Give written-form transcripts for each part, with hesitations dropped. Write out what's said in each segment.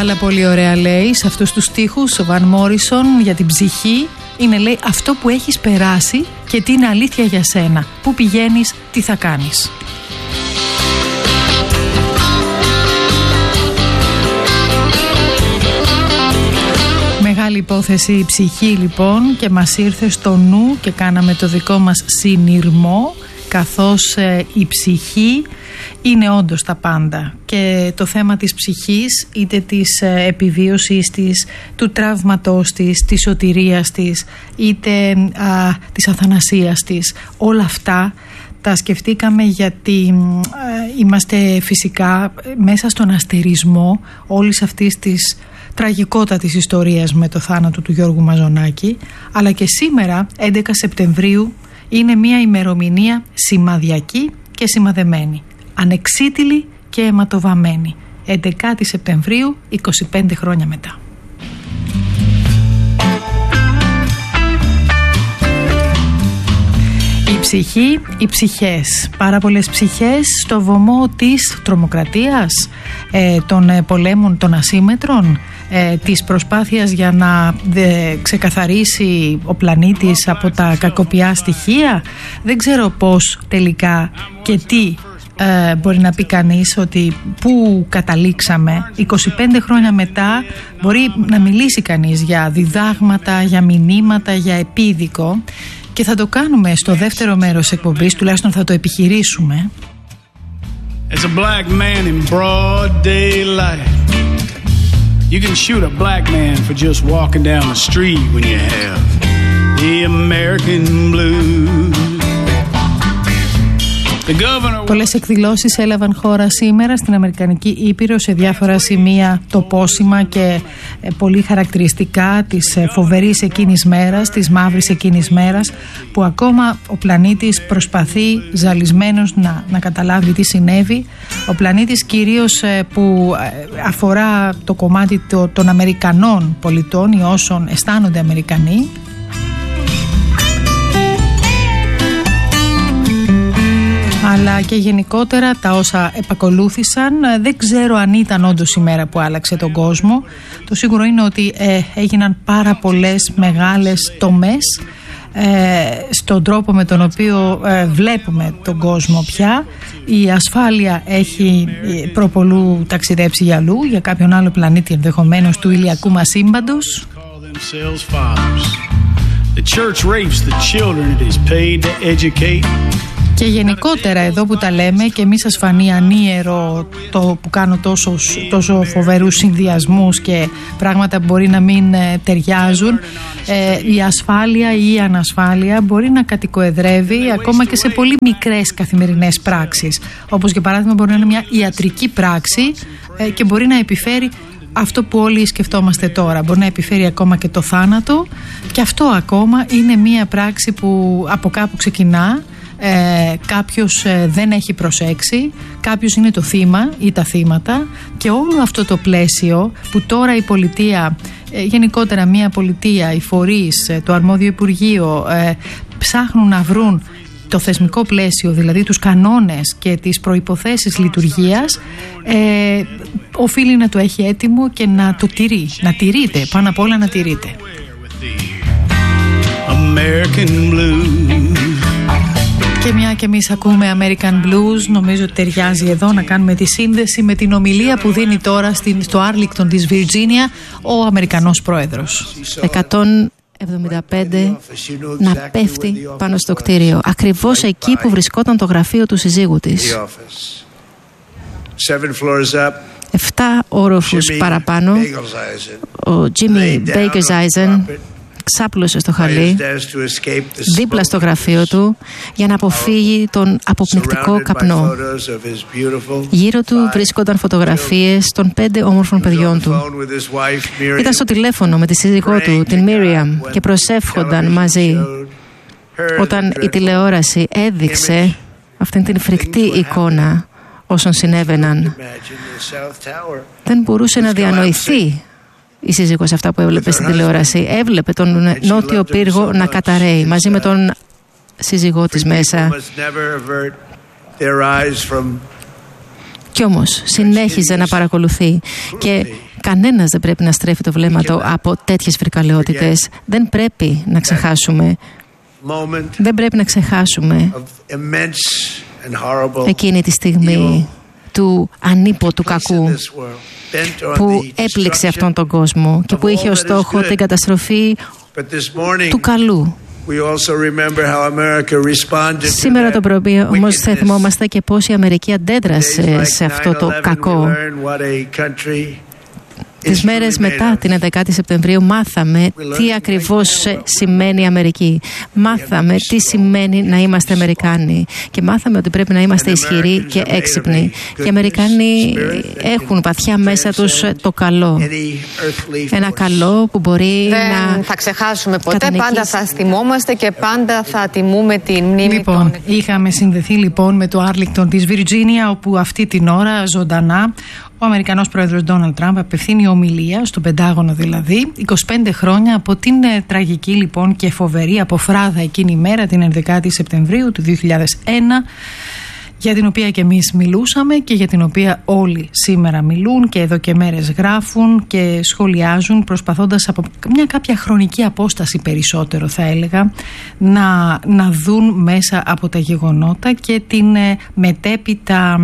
άλλα πολύ ωραία λέει σε αυτούς τους στίχους ο Βαν Μόρισον για την ψυχή. Είναι, λέει, αυτό που έχεις περάσει και τι είναι αλήθεια για σένα. Πού πηγαίνεις, τι θα κάνεις. Μεγάλη υπόθεση η ψυχή λοιπόν, και μας ήρθε στο νου και κάναμε το δικό μας συνειρμό, καθώς η ψυχή είναι όντως τα πάντα, και το θέμα της ψυχής, είτε της επιβίωσης της, του τραύματός της, της σωτηρίας της, είτε της αθανασίας της, όλα αυτά τα σκεφτήκαμε γιατί είμαστε φυσικά μέσα στον αστερισμό όλης αυτής της τραγικότατης ιστορίας με το θάνατο του Γιώργου Μαζονάκη, αλλά και σήμερα 11 Σεπτεμβρίου είναι μια ημερομηνία σημαδιακή και σημαδεμένη, ανεξίτηλη και αιματοβαμμένη. 11 Σεπτεμβρίου, 25 χρόνια μετά. Η ψυχή, οι ψυχές, πάρα πολλές ψυχές στο βωμό της τρομοκρατίας, των πολέμων των ασύμμετρων, της προσπάθειας για να ξεκαθαρίσει ο πλανήτης από τα κακοποιά στοιχεία. Δεν ξέρω πώς τελικά και τι μπορεί να πει κανείς, ότι πού καταλήξαμε 25 χρόνια μετά. Μπορεί να μιλήσει κανείς για διδάγματα, για μηνύματα, για επίδικο, και θα το κάνουμε στο δεύτερο μέρος εκπομπής, τουλάχιστον θα το επιχειρήσουμε. As a black man in broad daylight, you can shoot a black man for just walking down the street when you have the American blues. Πολλές εκδηλώσεις έλαβαν χώρα σήμερα στην Αμερικανική Ήπειρο, σε διάφορα σημεία τοπόσιμα και πολύ χαρακτηριστικά της φοβερής εκείνης μέρας, της μαύρης εκείνης μέρας, που ακόμα ο πλανήτης προσπαθεί ζαλισμένος να καταλάβει τι συνέβη. Ο πλανήτης κυρίως που αφορά το κομμάτι των Αμερικανών πολιτών ή όσων αισθάνονται Αμερικανοί. Αλλά και γενικότερα τα όσα επακολούθησαν. Δεν ξέρω αν ήταν όντως η μέρα που άλλαξε τον κόσμο. Το σίγουρο είναι ότι έγιναν πάρα πολλές μεγάλες τομές στον τρόπο με τον οποίο βλέπουμε τον κόσμο πια. Η ασφάλεια έχει προπολού ταξιδέψει για αλλού, για κάποιον άλλο πλανήτη ενδεχομένως του ηλιακού μας σύμπαντος. Και γενικότερα εδώ που τα λέμε, και μη σας φανεί ανίερο το που κάνω τόσο φοβερούς συνδυασμούς και πράγματα που μπορεί να μην ταιριάζουν, η ασφάλεια ή η ανασφάλεια μπορεί να κατοικοεδρεύει ακόμα και σε πολύ μικρές καθημερινές πράξεις, όπως για παράδειγμα μπορεί να είναι μια ιατρική πράξη και μπορεί να επιφέρει αυτό που όλοι σκεφτόμαστε τώρα. Μπορεί να επιφέρει ακόμα και το θάνατο, και αυτό ακόμα είναι μια πράξη που από κάπου ξεκινά. Κάποιος δεν έχει προσέξει, κάποιος είναι το θύμα ή τα θύματα, και όλο αυτό το πλαίσιο που τώρα η πολιτεία, γενικότερα μια πολιτεία, οι φορείς, το αρμόδιο Υπουργείο ψάχνουν να βρουν το θεσμικό πλαίσιο, δηλαδή τους κανόνες και τις προϋποθέσεις λειτουργίας, οφείλει να το έχει έτοιμο και να το τηρεί, να τηρείται, πάνω απ' όλα να τηρείται. Και μια και εμείς ακούμε American Blues, νομίζω ότι ταιριάζει εδώ να κάνουμε τη σύνδεση με την ομιλία που δίνει τώρα στο Άρλιγκτον της Βιρτζίνια ο Αμερικανός πρόεδρος. 175 να πέφτει πάνω στο κτίριο, ακριβώς εκεί που βρισκόταν το γραφείο του συζύγου της. 7 όροφους παραπάνω, ο Jimmy Bakerzeisen ξάπλωσε στο χαλί δίπλα στο γραφείο του για να αποφύγει τον αποπνικτικό καπνό. Γύρω του βρίσκονταν φωτογραφίες των 5 όμορφων παιδιών του. Ήταν στο τηλέφωνο με τη σύζυγό του, την Μίριαμ, και προσεύχονταν μαζί. Όταν η τηλεόραση έδειξε αυτήν την φρικτή εικόνα όσων συνέβαιναν, δεν μπορούσε να διανοηθεί η σύζυγος αυτά που έβλεπε στην τηλεόραση. Έβλεπε τον νότιο πύργο να καταραίει μαζί με τον σύζυγό της μέσα. Κι όμως συνέχιζε να παρακολουθεί, και Κανένας δεν πρέπει να στρέφει το βλέμμα του από τέτοιες φρικαλαιότητες. Δεν πρέπει να ξεχάσουμε. Δεν πρέπει να ξεχάσουμε εκείνη τη στιγμή του ανίποτου κακού που έπληξε αυτόν τον κόσμο και που είχε ως στόχο την καταστροφή του καλού. Σήμερα το πρωί όμως θα θυμόμαστε και πώς η Αμερική αντέδρασε σε αυτό το κακό. Τις μέρες μετά την 11η Σεπτεμβρίου μάθαμε τι ακριβώς σημαίνει Αμερική. Μάθαμε τι σημαίνει να είμαστε Αμερικάνοι και μάθαμε ότι πρέπει να είμαστε ισχυροί και έξυπνοι. Και οι Αμερικάνοι έχουν βαθιά μέσα τους το καλό. Ένα καλό που μπορεί να... Δεν θα ξεχάσουμε ποτέ, πάντα θα θυμόμαστε και πάντα θα τιμούμε την μνήμη των... Είχαμε συνδεθεί λοιπόν με το Άρλιγκτον της Βιρτζίνια, όπου αυτή την ώρα ζωντανά ο Αμερικανός πρόεδρος Ντόναλντ Τραμπ απευθύνει ομιλία στο Πεντάγωνο, δηλαδή 25 χρόνια από την τραγική λοιπόν και φοβερή αποφράδα εκείνη η μέρα, την 11η Σεπτεμβρίου του 2001, για την οποία και εμείς μιλούσαμε και για την οποία όλοι σήμερα μιλούν και εδώ και μέρες γράφουν και σχολιάζουν, προσπαθώντας από μια κάποια χρονική απόσταση περισσότερο θα έλεγα να δουν μέσα από τα γεγονότα και την μετέπειτα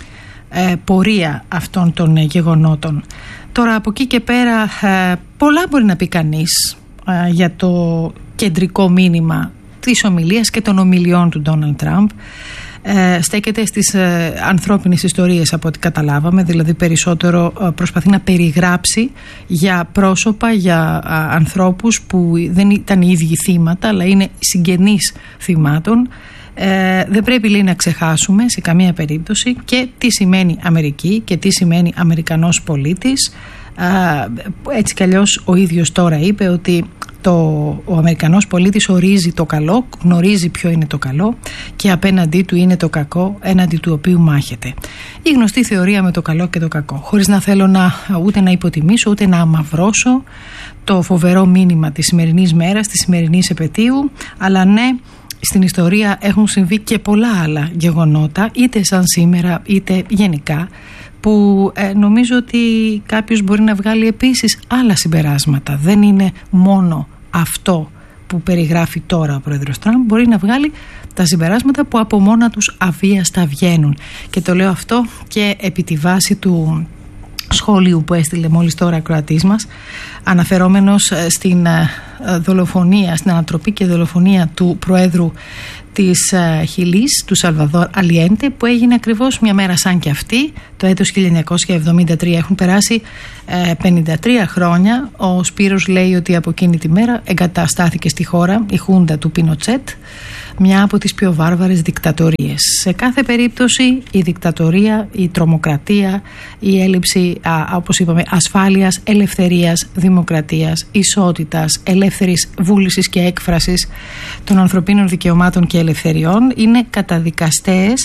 πορεία αυτών των γεγονότων. Τώρα από εκεί και πέρα πολλά μπορεί να πει κανείς για το κεντρικό μήνυμα της ομιλίας και των ομιλιών του Ντόναλντ Τραμπ. Στέκεται στις ανθρώπινες ιστορίες από ό,τι καταλάβαμε, δηλαδή περισσότερο προσπαθεί να περιγράψει για πρόσωπα, για ανθρώπους που δεν ήταν οι ίδιοι θύματα αλλά είναι συγγενείς θυμάτων. Δεν πρέπει λέει να ξεχάσουμε σε καμία περίπτωση και τι σημαίνει Αμερική και τι σημαίνει Αμερικανός πολίτης. Έτσι κι αλλιώς ο ίδιος τώρα είπε ότι ο Αμερικανός πολίτης ορίζει το καλό, γνωρίζει ποιο είναι το καλό και απέναντί του είναι το κακό, έναντι του οποίου μάχεται. Η γνωστή θεωρία με το καλό και το κακό, χωρίς να θέλω ούτε να υποτιμήσω ούτε να αμαυρώσω το φοβερό μήνυμα της σημερινής μέρας, της σημερινής επετείου, αλλά ναι, στην ιστορία έχουν συμβεί και πολλά άλλα γεγονότα, είτε σαν σήμερα είτε γενικά, που νομίζω ότι κάποιος μπορεί να βγάλει επίσης άλλα συμπεράσματα. Δεν είναι μόνο αυτό που περιγράφει τώρα ο πρόεδρος Τραμπ, μπορεί να βγάλει τα συμπεράσματα που από μόνα τους αβίαστα βγαίνουν. Και το λέω αυτό και επί τη βάση του σχόλιου που έστειλε μόλις τώρα ακροατής μας, αναφερόμενος στην δολοφονία, στην ανατροπή και δολοφονία του Προέδρου της Χιλής, του Σαλβαδόρ Αλιέντε, που έγινε ακριβώς μια μέρα σαν και αυτή, το έτος 1973. Έχουν περάσει 53 χρόνια. Ο Σπύρος λέει ότι από εκείνη τη μέρα εγκαταστάθηκε στη χώρα η Χούντα του Πινοτσέτ, μια από τις πιο βάρβαρες δικτατορίες. Σε κάθε περίπτωση η δικτατορία, η τρομοκρατία, η έλλειψη όπως είπαμε ασφάλειας, ελευθερίας, δημοκρατίας, ισότητας, ελεύθερης βούλησης και έκφρασης των ανθρωπίνων δικαιωμάτων και ελευθεριών είναι καταδικαστές.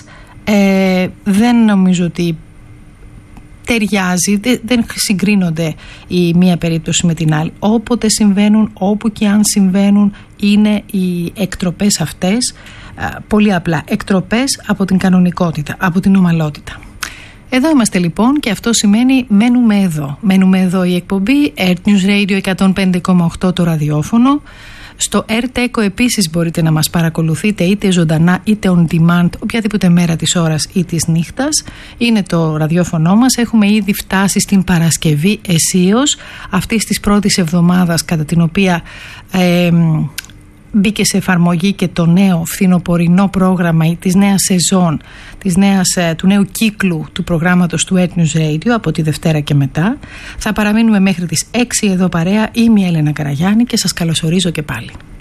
Δεν νομίζω ότι ταιριάζει, δεν συγκρίνονται η μία περίπτωση με την άλλη. Όποτε συμβαίνουν, όπου και αν συμβαίνουν, είναι οι εκτροπές αυτές πολύ απλά εκτροπές από την κανονικότητα, από την ομαλότητα. Εδώ είμαστε λοιπόν και αυτό σημαίνει μένουμε εδώ. Μένουμε εδώ η εκπομπή Earth News Radio 105,8 το ραδιόφωνο. Στο Earth Echo επίσης μπορείτε να μας παρακολουθείτε είτε ζωντανά είτε on demand οποιαδήποτε μέρα της ώρας ή της νύχτας. Είναι το ραδιόφωνο μας. Έχουμε ήδη φτάσει στην Παρασκευή εσίως αυτής της πρώτης εβδομάδας, κατά την οποία μπήκε σε εφαρμογή και το νέο φθινοπορεινό πρόγραμμα της νέας σεζόν, του νέου κύκλου του προγράμματος του Earth News Radio από τη Δευτέρα και μετά. Θα παραμείνουμε μέχρι τις 6 εδώ παρέα. Είμαι η Έλενα Καραγιάννη και σας καλωσορίζω και πάλι.